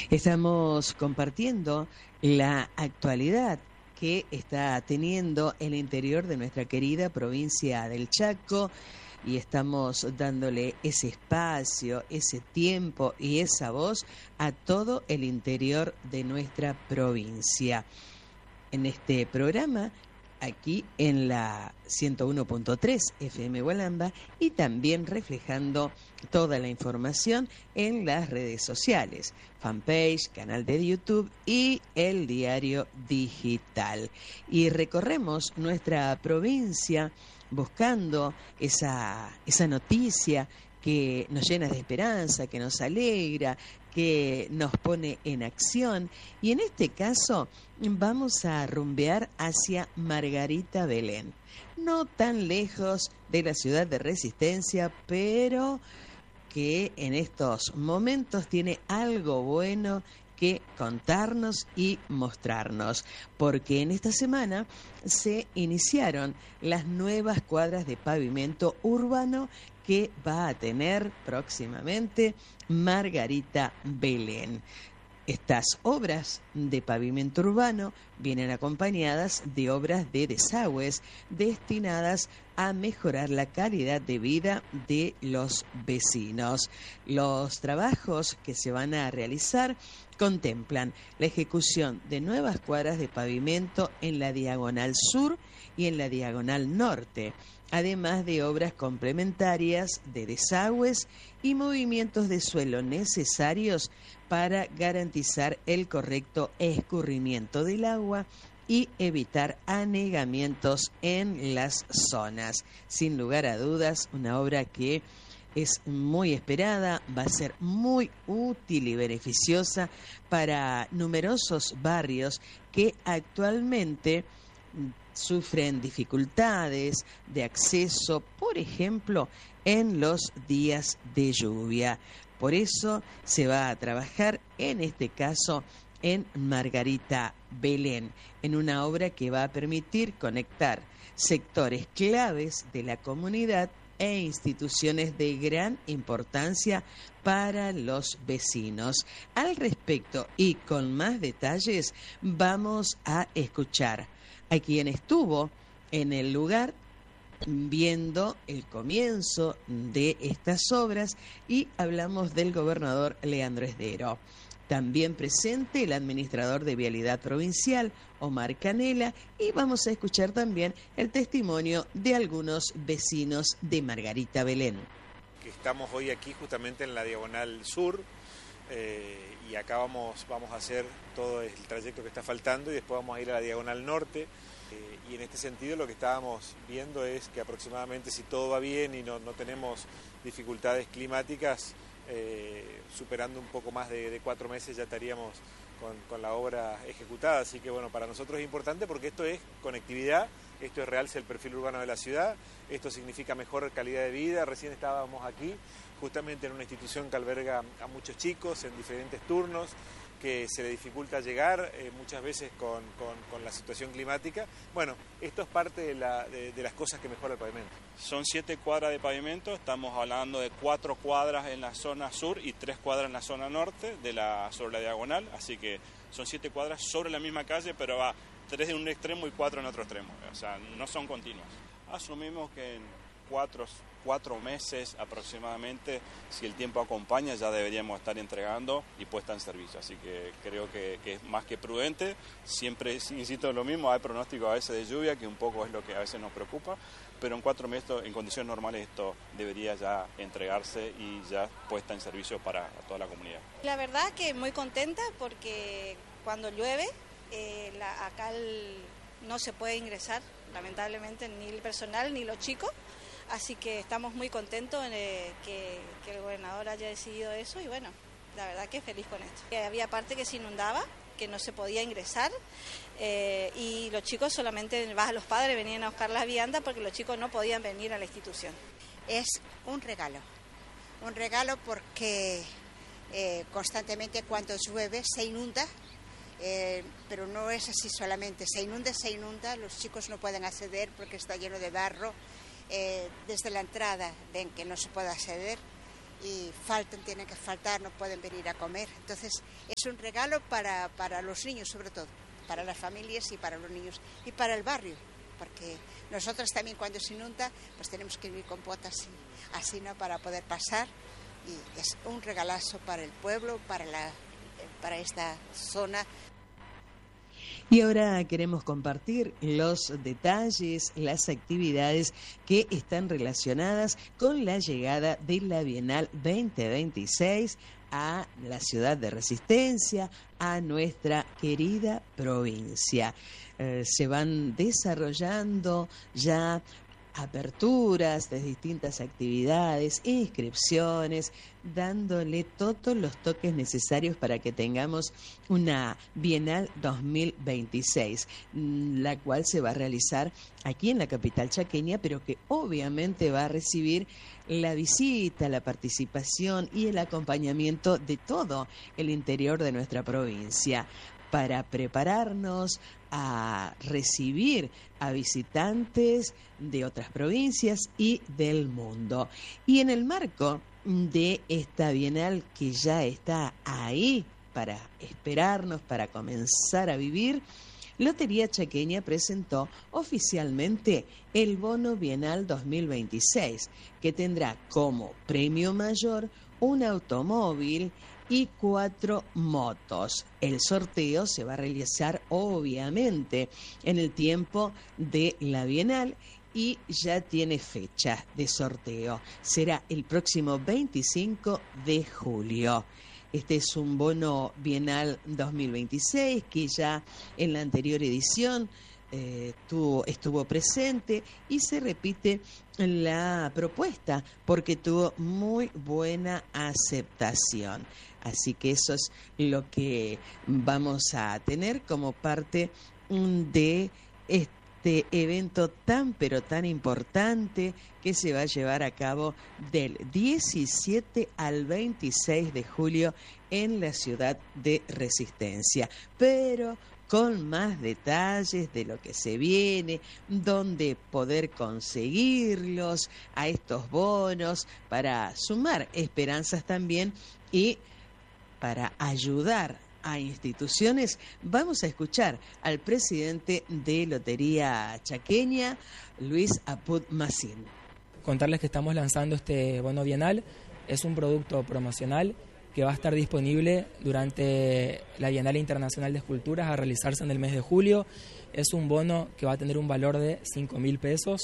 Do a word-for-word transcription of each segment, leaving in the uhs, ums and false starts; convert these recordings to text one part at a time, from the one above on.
Estamos compartiendo la actualidad que está teniendo el interior de nuestra querida provincia del Chaco y estamos dándole ese espacio, ese tiempo y esa voz a todo el interior de nuestra provincia. En este programa, aquí en la ciento uno punto tres F M Gualamba y también reflejando toda la información en las redes sociales, fanpage, canal de YouTube y el diario digital. Y recorremos nuestra provincia buscando esa, esa noticia que nos llena de esperanza, que nos alegra, que nos pone en acción. Y en este caso vamos a rumbear hacia Margarita Belén. No tan lejos de la ciudad de Resistencia, pero que en estos momentos tiene algo bueno que contarnos y mostrarnos, porque en esta semana se iniciaron las nuevas cuadras de pavimento urbano que va a tener próximamente Margarita Belén. Estas obras de pavimento urbano vienen acompañadas de obras de desagües destinadas a mejorar la calidad de vida de los vecinos. Los trabajos que se van a realizar contemplan la ejecución de nuevas cuadras de pavimento en la diagonal sur y en la diagonal norte, además de obras complementarias de desagües y movimientos de suelo necesarios para garantizar el correcto escurrimiento del agua y evitar anegamientos en las zonas. Sin lugar a dudas, una obra que es muy esperada, va a ser muy útil y beneficiosa para numerosos barrios que actualmente sufren dificultades de acceso, por ejemplo, en los días de lluvia. Por eso se va a trabajar, en este caso, en Margarita Belén, en una obra que va a permitir conectar sectores claves de la comunidad e instituciones de gran importancia para los vecinos. Al respecto y con más detalles, vamos a escuchar a quien estuvo en el lugar viendo el comienzo de estas obras y hablamos del gobernador Leandro Esdero. También presente el administrador de Vialidad Provincial, Omar Canela, y vamos a escuchar también el testimonio de algunos vecinos de Margarita Belén. Estamos hoy aquí justamente en la Diagonal Sur eh, y acá vamos, vamos a hacer todo el trayecto que está faltando y después vamos a ir a la Diagonal Norte. Eh, y en este sentido lo que estábamos viendo es que aproximadamente, si todo va bien y no, no tenemos dificultades climáticas, eh, superando un poco más de, de cuatro meses ya estaríamos con, con la obra ejecutada. Así que bueno, para nosotros es importante porque esto es conectividad, esto es realza el perfil urbano de la ciudad, esto significa mejor calidad de vida. Recién estábamos aquí justamente en una institución que alberga a muchos chicos en diferentes turnos, que se le dificulta llegar eh, muchas veces con, con, con la situación climática. Bueno, esto es parte de, la, de, de las cosas que mejora el pavimento. Son siete cuadras de pavimento, estamos hablando de cuatro cuadras en la zona sur y tres cuadras en la zona norte de la, sobre la diagonal, así que son siete cuadras sobre la misma calle, pero va tres en un extremo y cuatro en otro extremo, o sea, no son continuas. Asumimos que en cuatro, cuatro meses aproximadamente, si el tiempo acompaña, ya deberíamos estar entregando y puesta en servicio. Así que creo que, que es más que prudente. Siempre insisto en lo mismo, hay pronóstico a veces de lluvia, que un poco es lo que a veces nos preocupa, pero en cuatro meses, en condiciones normales, esto debería ya entregarse y ya puesta en servicio para toda la comunidad. La verdad que muy contenta porque cuando llueve, eh, la, acá el, no se puede ingresar, lamentablemente, ni el personal ni los chicos. Así que estamos muy contentos de que, que el gobernador haya decidido eso y bueno, la verdad que feliz con esto. Había parte que se inundaba, que no se podía ingresar eh, y los chicos solamente, los padres venían a buscar las viandas porque los chicos no podían venir a la institución. Es un regalo, un regalo porque eh, constantemente cuando llueve se inunda, eh, pero no es así solamente, se inunda, se inunda, los chicos no pueden acceder porque está lleno de barro. Eh, desde la entrada ven que no se puede acceder y faltan, tienen que faltar, no pueden venir a comer. Entonces es un regalo para, para los niños sobre todo, para las familias y para los niños y para el barrio, porque nosotros también cuando se inunda pues tenemos que ir con botas y así, ¿no?, para poder pasar, y es un regalazo para el pueblo, para, la, para esta zona. Y ahora queremos compartir los detalles, las actividades que están relacionadas con la llegada de la Bienal veinte veintiséis a la ciudad de Resistencia, a nuestra querida provincia. Eh, se van desarrollando ya aperturas de distintas actividades, inscripciones, dándole todos los toques necesarios para que tengamos una Bienal dos mil veintiséis, la cual se va a realizar aquí en la capital chaqueña, pero que obviamente va a recibir la visita, la participación y el acompañamiento de todo el interior de nuestra provincia, para prepararnos a recibir a visitantes de otras provincias y del mundo. Y en el marco de esta Bienal que ya está ahí para esperarnos, para comenzar a vivir, Lotería Chaqueña presentó oficialmente el Bono Bienal dos mil veintiséis, que tendrá como premio mayor un automóvil y cuatro motos. El sorteo se va a realizar obviamente en el tiempo de la Bienal y ya tiene fecha de sorteo. Será el próximo veinticinco de julio. Este es un bono Bienal dos mil veintiséis que ya en la anterior edición eh, tuvo, estuvo presente y se repite la propuesta porque tuvo muy buena aceptación. Así que eso es lo que vamos a tener como parte de este evento tan pero tan importante que se va a llevar a cabo del diecisiete al veintiséis de julio en la ciudad de Resistencia. Pero con más detalles de lo que se viene, dónde poder conseguirlos, a estos bonos, para sumar esperanzas también y para ayudar a instituciones. Vamos a escuchar al presidente de Lotería Chaqueña, Luis Apud Macín. Contarles que estamos lanzando este bono bienal. Es un producto promocional que va a estar disponible durante la Bienal Internacional de Esculturas a realizarse en el mes de julio. Es un bono que va a tener un valor de cinco mil pesos,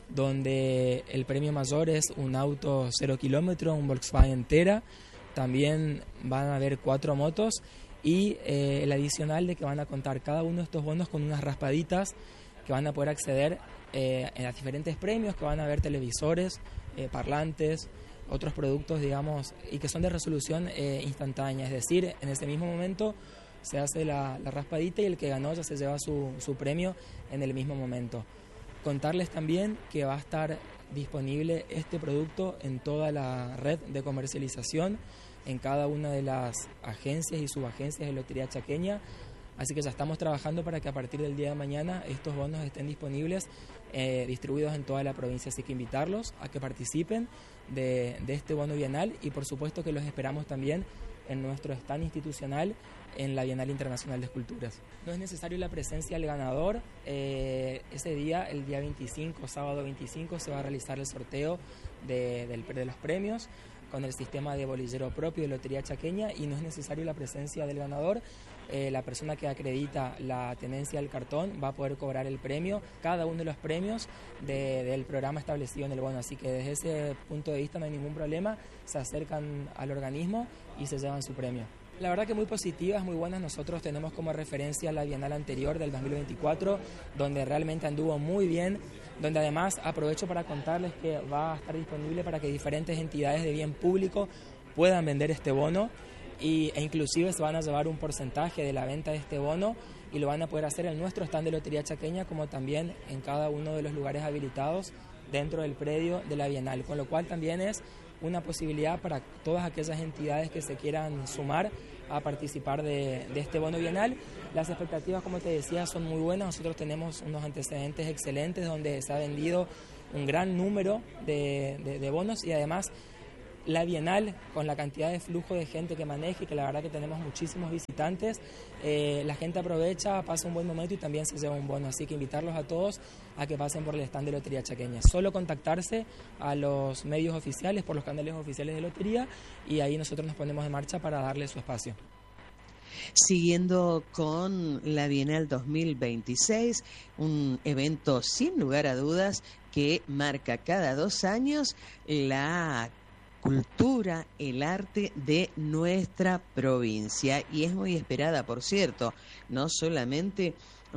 donde el premio mayor es un auto cero kilómetro, un Volkswagen Tera. También van a haber cuatro motos y eh, el adicional de que van a contar cada uno de estos bonos con unas raspaditas que van a poder acceder eh, a diferentes premios, que van a haber televisores, eh, parlantes, otros productos, digamos, y que son de resolución eh, instantánea, es decir, en ese mismo momento se hace la, la raspadita y el que ganó ya se lleva su, su premio en el mismo momento. Contarles también que va a estar disponible este producto en toda la red de comercialización, en cada una de las agencias y subagencias de Lotería Chaqueña, así que ya estamos trabajando para que a partir del día de mañana estos bonos estén disponibles, eh, distribuidos en toda la provincia, así que invitarlos a que participen de, de este bono bienal y por supuesto que los esperamos también en nuestro stand institucional en la Bienal Internacional de Esculturas. No es necesario la presencia del ganador. Eh, ese día, el día veinticinco, sábado veinticinco, se va a realizar el sorteo de, del, de los premios con el sistema de bolillero propio de Lotería Chaqueña y no es necesario la presencia del ganador. Eh, la persona que acredita la tenencia del cartón va a poder cobrar el premio, cada uno de los premios de, del programa establecido en el bono, así que desde ese punto de vista no hay ningún problema, se acercan al organismo y se llevan su premio. La verdad que muy positivas, muy buenas. Nosotros tenemos como referencia la Bienal anterior del dos mil veinticuatro, donde realmente anduvo muy bien, donde además aprovecho para contarles que va a estar disponible para que diferentes entidades de bien público puedan vender este bono y, e inclusive se van a llevar un porcentaje de la venta de este bono y lo van a poder hacer en nuestro stand de Lotería Chaqueña como también en cada uno de los lugares habilitados dentro del predio de la Bienal, con lo cual también es una posibilidad para todas aquellas entidades que se quieran sumar a participar de, de este bono bienal. Las expectativas, como te decía, son muy buenas. Nosotros tenemos unos antecedentes excelentes donde se ha vendido un gran número de, de, de bonos y además la Bienal, con la cantidad de flujo de gente que maneja y que la verdad que tenemos muchísimos visitantes, eh, la gente aprovecha, pasa un buen momento y también se lleva un bono. Así que invitarlos a todos a que pasen por el stand de Lotería Chaqueña. Solo contactarse a los medios oficiales, por los canales oficiales de Lotería, y ahí nosotros nos ponemos en marcha para darle su espacio. Siguiendo con la Bienal dos mil veintiséis, un evento sin lugar a dudas que marca cada dos años la cultura, el arte de nuestra provincia, y es muy esperada, por cierto, no solamente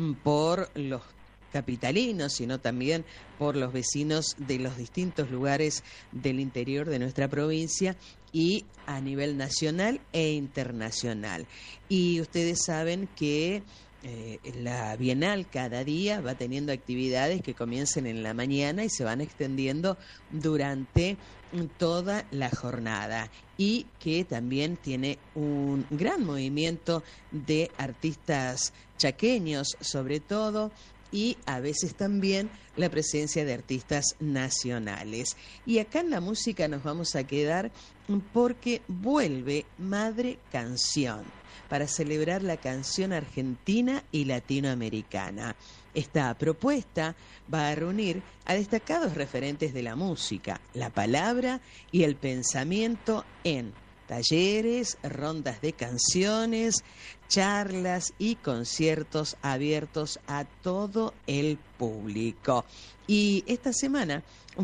por los capitalinos, sino también por los vecinos de los distintos lugares del interior de nuestra provincia y a nivel nacional e internacional. Y ustedes saben que eh, la Bienal cada día va teniendo actividades que comiencen en la mañana y se van extendiendo durante toda la jornada, y que también tiene un gran movimiento de artistas chaqueños sobre todo, y a veces también la presencia de artistas nacionales. Y acá en la música nos vamos a quedar porque vuelve Madre Canción para celebrar la canción argentina y latinoamericana. Esta propuesta va a reunir a destacados referentes de la música, la palabra y el pensamiento en talleres, rondas de canciones, charlas y conciertos abiertos a todo el público. Y esta semana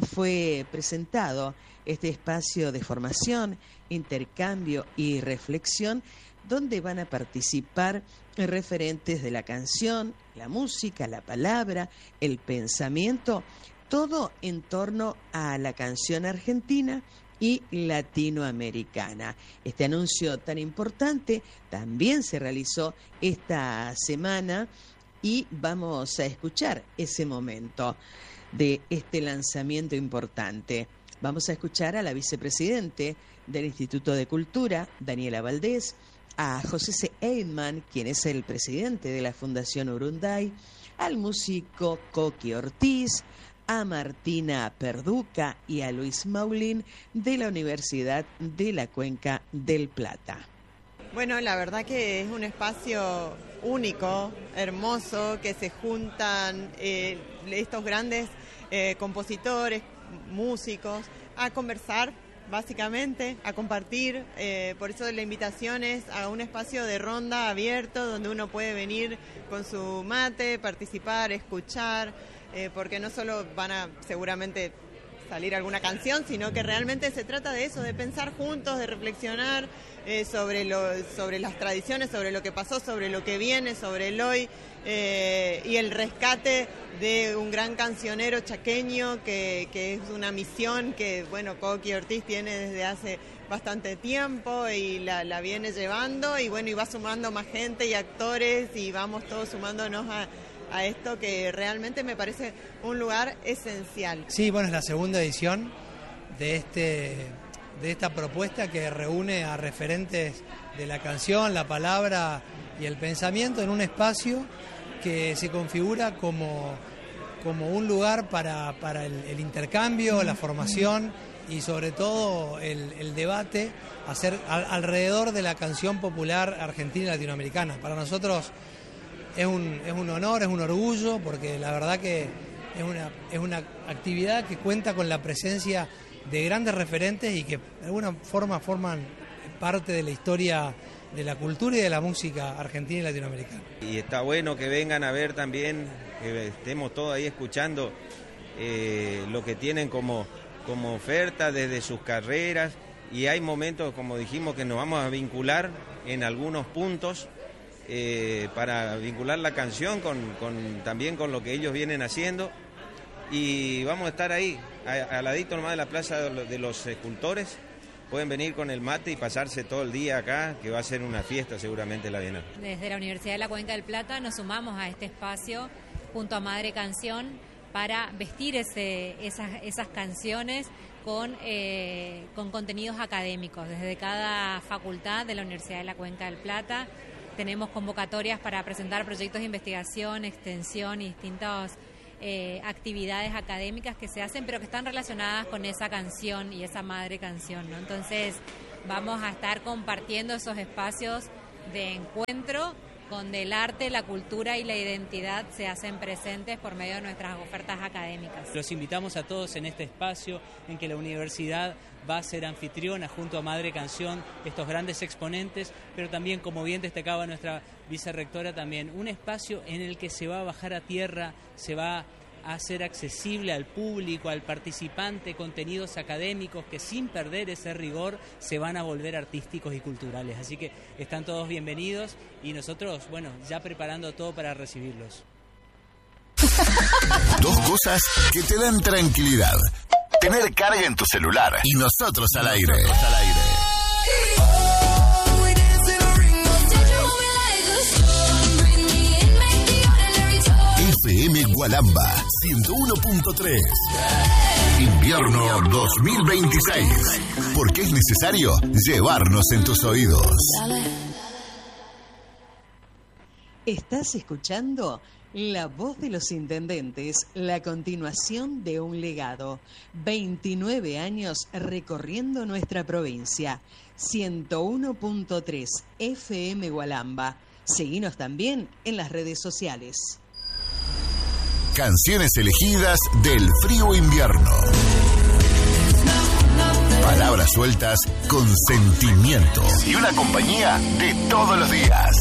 fue presentado este espacio de formación, intercambio y reflexión, donde van a participar referentes de la canción, la música, la palabra, el pensamiento, todo en torno a la canción argentina y latinoamericana. Este anuncio tan importante también se realizó esta semana y vamos a escuchar ese momento de este lanzamiento importante. Vamos a escuchar a la vicepresidente del Instituto de Cultura, Daniela Valdés, a José C. Eidman, quien es el presidente de la Fundación Urunday, al músico Coqui Ortiz, a Martina Perduca y a Luis Maulín de la Universidad de la Cuenca del Plata. Bueno, la verdad que es un espacio único, hermoso, que se juntan eh, estos grandes eh, compositores, músicos, a conversar, básicamente, a compartir. Eh, por eso la invitación es a un espacio de ronda abierto donde uno puede venir con su mate, participar, escuchar, eh, porque no solo van a seguramente salir alguna canción, sino que realmente se trata de eso, de pensar juntos, de reflexionar eh, sobre, lo, sobre las tradiciones, sobre lo que pasó, sobre lo que viene, sobre el hoy, eh, y el rescate de un gran cancionero chaqueño que, que es una misión que, bueno, Coqui Ortiz tiene desde hace bastante tiempo y la, la viene llevando, y bueno, y va sumando más gente y actores, y vamos todos sumándonos a, a esto que realmente me parece un lugar esencial. Sí, bueno, es la segunda edición de este de esta propuesta que reúne a referentes de la canción, la palabra y el pensamiento en un espacio que se configura como, como un lugar para, para el, el intercambio, la formación y sobre todo el, el debate hacer, al, alrededor de la canción popular argentina y latinoamericana. Para nosotros es un, es un honor, es un orgullo, porque la verdad que es una, es una actividad que cuenta con la presencia de grandes referentes y que de alguna forma forman parte de la historia de la cultura y de la música argentina y latinoamericana. Y está bueno que vengan a ver también, que estemos todos ahí escuchando eh, lo que tienen como, como oferta desde sus carreras, y hay momentos, como dijimos, que nos vamos a vincular en algunos puntos eh, para vincular la canción con, con, también con lo que ellos vienen haciendo, y vamos a estar ahí, al ladito nomás de la Plaza de los Escultores. Pueden venir con el mate y pasarse todo el día acá, que va a ser una fiesta seguramente la Bienal. Desde la Universidad de la Cuenca del Plata nos sumamos a este espacio junto a Madre Canción para vestir ese, esas, esas canciones con, eh, con contenidos académicos. Desde cada facultad de la Universidad de la Cuenca del Plata tenemos convocatorias para presentar proyectos de investigación, extensión y distintos eh, actividades académicas que se hacen, pero que están relacionadas con esa canción y esa madre canción, ¿no? Entonces vamos a estar compartiendo esos espacios de encuentro donde el arte, la cultura y la identidad se hacen presentes por medio de nuestras ofertas académicas. Los invitamos a todos en este espacio en que la universidad va a ser anfitriona junto a Madre Canción, estos grandes exponentes, pero también, como bien destacaba nuestra vicerrectora, también un espacio en el que se va a bajar a tierra, se va a hacer accesible al público, al participante, contenidos académicos que sin perder ese rigor se van a volver artísticos y culturales. Así que están todos bienvenidos y nosotros, bueno, ya preparando todo para recibirlos. Dos cosas que te dan tranquilidad. Tener carga en tu celular y nosotros al aire. Al aire. F M Gualamba ciento uno punto tres. Invierno dos mil veintiséis. Porque es necesario llevarnos en tus oídos. Estás escuchando La Voz de los Intendentes, la continuación de un legado. veintinueve años recorriendo nuestra provincia. ciento uno punto tres F M Gualamba. Seguinos también en las redes sociales. Canciones elegidas del frío invierno. Palabras sueltas con sentimiento. Y una compañía de todos los días.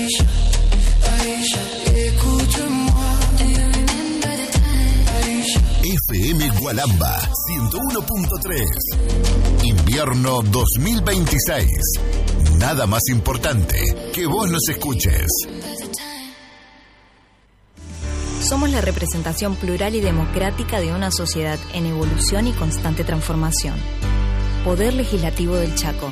F M Gualamba ciento uno punto tres. Invierno dos mil veintiséis. Nada más importante que vos nos escuches. Somos la representación plural y democrática de una sociedad en evolución y constante transformación. Poder Legislativo del Chaco.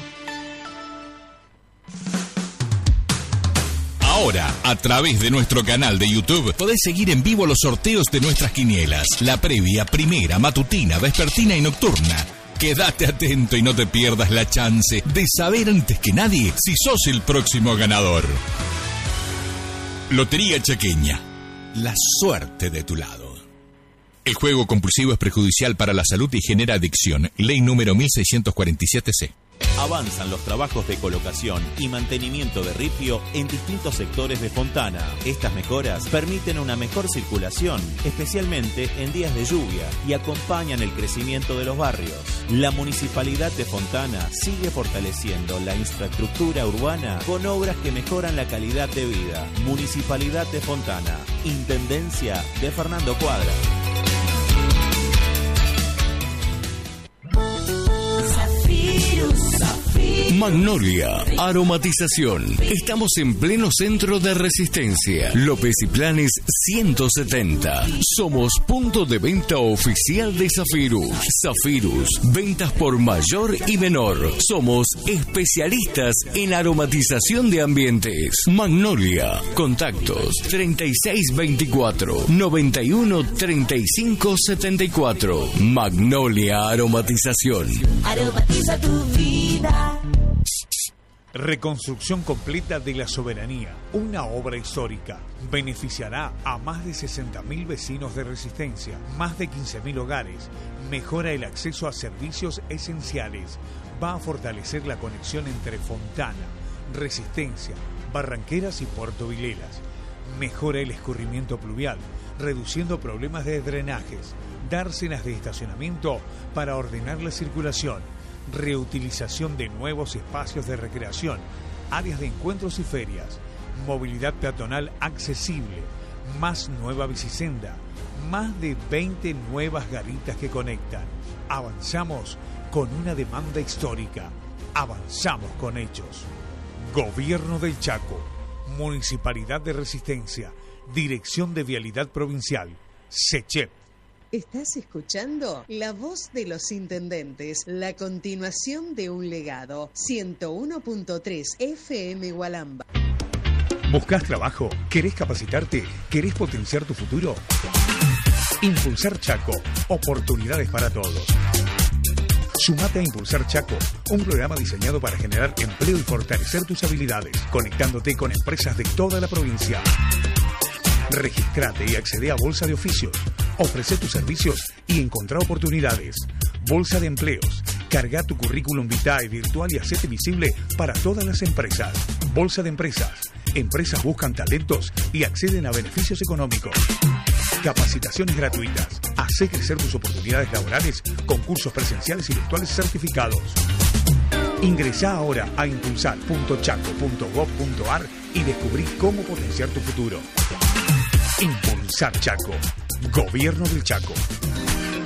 Ahora, a través de nuestro canal de YouTube, podés seguir en vivo los sorteos de nuestras quinielas. La previa, primera, matutina, vespertina y nocturna. Quédate atento y no te pierdas la chance de saber antes que nadie si sos el próximo ganador. Lotería Chaqueña. La suerte de tu lado. El juego compulsivo es perjudicial para la salud y genera adicción. Ley número mil seiscientos cuarenta y siete C. Avanzan los trabajos de colocación y mantenimiento de ripio en distintos sectores de Fontana. Estas mejoras permiten una mejor circulación, especialmente en días de lluvia, y acompañan el crecimiento de los barrios. La Municipalidad de Fontana sigue fortaleciendo la infraestructura urbana con obras que mejoran la calidad de vida. Municipalidad de Fontana, Intendencia de Fernando Cuadra. Magnolia, aromatización. Estamos en pleno centro de Resistencia. López y Planes ciento setenta. Somos punto de venta oficial de Zafirus. Zafirus, ventas por mayor y menor. Somos especialistas en aromatización de ambientes. Magnolia, contactos treinta y seis veinticuatro, noventa y uno treinta y cinco setenta y cuatro. Magnolia Aromatización. Aromatiza tu vida. Reconstrucción completa de la Soberanía, una obra histórica. Beneficiará a más de sesenta mil vecinos de Resistencia, más de quince mil hogares, mejora el acceso a servicios esenciales, va a fortalecer la conexión entre Fontana, Resistencia, Barranqueras y Puerto Vilelas, mejora el escurrimiento pluvial, reduciendo problemas de drenajes, dársenas de estacionamiento para ordenar la circulación, reutilización de nuevos espacios de recreación, áreas de encuentros y ferias, movilidad peatonal accesible, más nueva bicisenda, más de veinte nuevas garitas que conectan. Avanzamos con una demanda histórica, avanzamos con hechos. Gobierno del Chaco, Municipalidad de Resistencia, Dirección de Vialidad Provincial, SECHEP. Estás escuchando La Voz de los Intendentes, la continuación de un legado. ciento uno punto tres F M Gualamba. ¿Buscas trabajo? ¿Querés capacitarte? ¿Querés potenciar tu futuro? Impulsar Chaco, oportunidades para todos. Sumate a Impulsar Chaco, un programa diseñado para generar empleo y fortalecer tus habilidades, conectándote con empresas de toda la provincia. Registrate y accede a Bolsa de Oficios, Ofrece tus servicios y encontrá oportunidades. Bolsa de Empleos. Carga tu currículum vitae virtual y hacete visible para todas las empresas. Bolsa de Empresas. Empresas buscan talentos y acceden a beneficios económicos. Capacitaciones gratuitas. Hacé crecer tus oportunidades laborales con cursos presenciales y virtuales certificados. Ingresá ahora a impulsar punto chaco punto gob punto ar y descubrí cómo potenciar tu futuro. Impulsar Chaco. Gobierno del Chaco.